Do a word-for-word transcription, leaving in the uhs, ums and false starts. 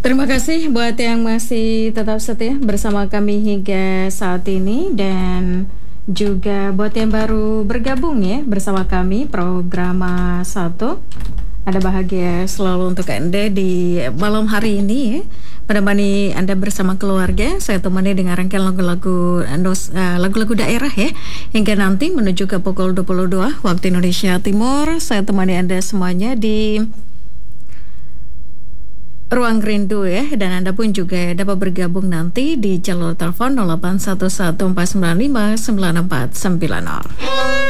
Terima kasih buat yang masih tetap setia bersama kami hingga saat ini, dan juga buat yang baru bergabung ya bersama kami program satu. Ada bahagia selalu untuk Anda di malam hari ini ya. Menemani Anda bersama keluarga, saya temani dengan rangkaian lagu-lagu uh, lagu-lagu daerah ya. Hingga nanti menuju ke pukul dua puluh dua waktu Indonesia Timur, saya temani Anda semuanya di Ruang Rindu ya, dan Anda pun juga dapat bergabung nanti di jalur telepon nol delapan satu satu empat sembilan lima sembilan empat sembilan nol.